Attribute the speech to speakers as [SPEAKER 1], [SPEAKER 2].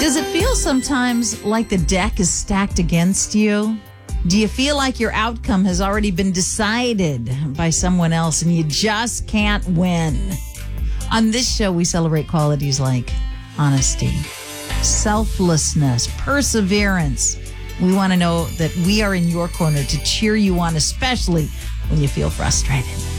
[SPEAKER 1] Does it feel sometimes like the deck is stacked against you? Do you feel like your outcome has already been decided by someone else and you just can't win? On this show, we celebrate qualities like honesty, selflessness, perseverance. We want to know that we are in your corner to cheer you on, especially when you feel frustrated.